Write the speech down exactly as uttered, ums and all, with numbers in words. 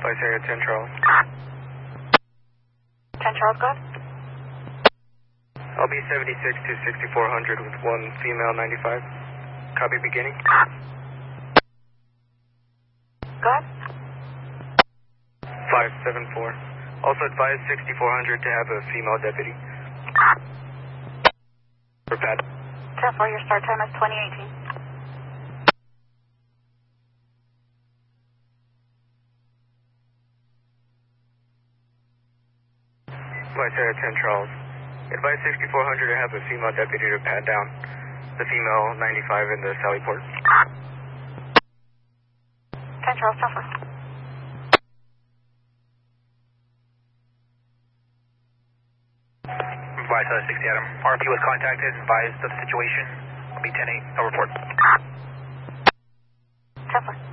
Vice Area ten Charles. ten Charles, go ahead. I'll be seventy-six to sixty-four hundred with one female ninety-five. Copy beginning. Go ahead. five seven four. Also advise sixty-four hundred to have a female deputy. For pad. ten four, your start time is twenty eighteen. Vice Area ten Charles. Advise sixty-four hundred to have a female deputy to pad down the female ninety-five in the Sally Port. ten Charles, ten four. Advise uh, sixty Adam. R P was contacted, advised of the situation. I'll be ten eight, no report. ten four.